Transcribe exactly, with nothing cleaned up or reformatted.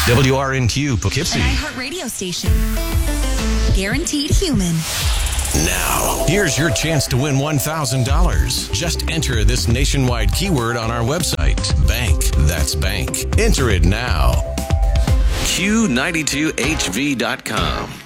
W R N Q Poughkeepsie. An iHeart radio station. Guaranteed human. Now, here's your chance to win one thousand dollars. Just enter this nationwide keyword on our website. Bank. That's bank. Enter it now. Q ninety-two H V dot com.